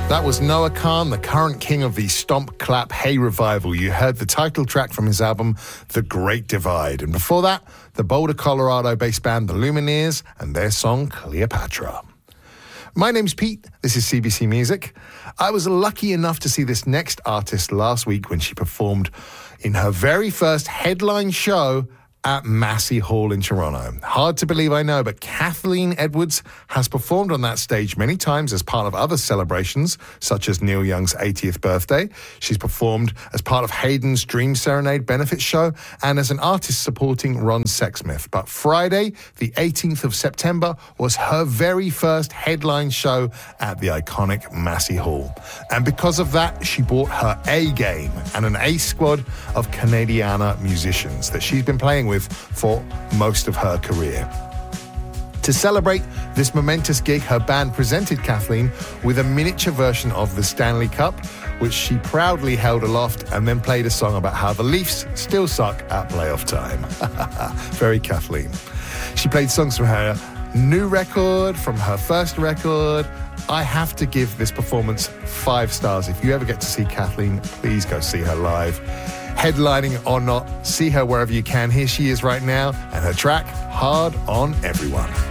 That was Noah Kahan, the current king of the Stomp Clap Hey revival. You heard the title track from his album, The Great Divide. And before that, the Boulder, Colorado-based band The Lumineers and their song Cleopatra. My name's Pete. This is CBC Music. I was lucky enough to see this next artist last week when she performed in her very first headline show at Massey Hall in Toronto. Hard to believe, I know, but Kathleen Edwards has performed on that stage many times as part of other celebrations, such as Neil Young's 80th birthday. She's performed as part of Hayden's Dream Serenade benefit show and as an artist supporting Ron Sexsmith. But Friday, the 18th of September, was her very first headline show at the iconic Massey Hall. And because of that, she brought her A game and an A squad of Canadiana musicians that she's been playing with for most of her career. To celebrate this momentous gig, her band presented Kathleen with a miniature version of the Stanley Cup, which she proudly held aloft and then played a song about how the Leafs still suck at playoff time. Very Kathleen. She played songs from her new record, from her first record. I have to give this performance 5 stars. If you ever get to see Kathleen, please go see her live. Headlining or not, see her wherever you can. Here she is right now, and her track, Hard on Everyone.